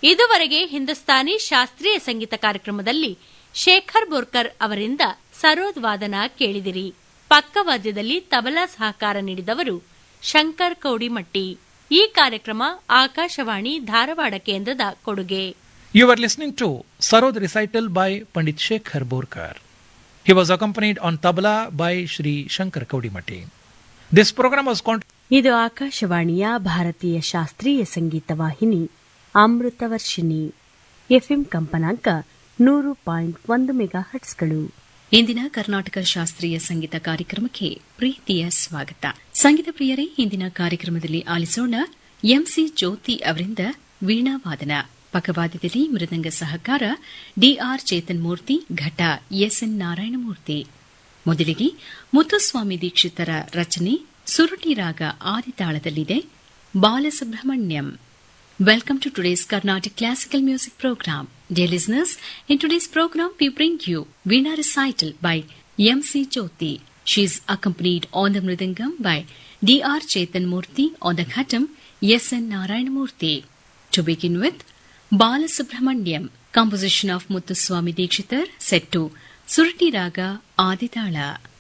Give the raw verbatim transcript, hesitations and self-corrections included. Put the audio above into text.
ಇದುವರೆಗೆ ಹಿಂದೂಸ್ತಾನಿ ಶಾಸ್ತ್ರೀಯ ಸಂಗೀತ ಕಾರ್ಯಕ್ರಮದಲ್ಲಿ ಶೇಖರ್ ಬೋರ್ಕರ್ ಅವರಿಂದ ಸರೋದ್ ವಾದನ ಕೇಳಿದಿರಿ. ಪಕ್ಕವಾದ್ಯದಲ್ಲಿ ತಬಲಾ ಸಹಕಾರ ನೀಡಿದವರು ಶಂಕರ್ ಕೌಡಿಮಟ್ಟಿ. ಈ ಕಾರ್ಯಕ್ರಮ ಆಕಾಶವಾಣಿ ಧಾರವಾಡ ಕೇಂದ್ರದ ಕೊಡುಗೆ. You were listening to Sarod recital by Pandit Shekhar Borkar. He was accompanied on tabla by Shri Shankar Kaudimatti. This program was con- ಇದು ಆಕಾಶವಾಣಿಯ ಭಾರತೀಯ ಶಾಸ್ತ್ರೀಯ ಸಂಗೀತ ವಾಹಿನಿ ಅಮೃತವರ್ಷಿಣಿ. ಎಫ್ಎಂ ಕಂಪನಾಂಕ ನೂರು ಪಾಯಿಂಟ್ ಒಂದು ಮೆಗಾ ಹಟ್ಸ್ಗಳು. ಇಂದಿನ ಕರ್ನಾಟಕ ಶಾಸ್ತ್ರೀಯ ಸಂಗೀತ ಕಾರ್ಯಕ್ರಮಕ್ಕೆ ಪ್ರೀತಿಯ ಸ್ವಾಗತ. ಸಂಗೀತ ಪ್ರಿಯರೇ, ಇಂದಿನ ಕಾರ್ಯಕ್ರಮದಲ್ಲಿ ಆಲಿಸೋಣ ಎಂಸಿ ಜ್ಯೋತಿ ಅವರಿಂದ ವೀಣಾವಾದನ. ಪಕ್ಕವಾದ್ಯದಲ್ಲಿ ಮೃದಂಗ ಸಹಕಾರ ಡಿಆರ್ ಚೇತನ್ ಮೂರ್ತಿ, ಘಟ ಎಸ್ಎನ್ ನಾರಾಯಣಮೂರ್ತಿ. ಮೊದಲಿಗೆ ಮುತ್ತುಸ್ವಾಮಿ ದೀಕ್ಷಿತರ ರಚನೆ ಸುರುಟಿ ರಾಗ ಆದಿತಾಳದಲ್ಲಿದೆ, Balasubrahmanyam. Welcome to today's Carnatic Classical Music Program. Dear listeners, in today's program we bring you Veena recital by M C Jyoti. She is accompanied on the mridangam by D R Chetan Murthy, on the ghatam S N Narayana Murthy. To begin with, Bala Subramanyam, composition of Muthuswami Dikshitar, set to Surati Raga Aditala.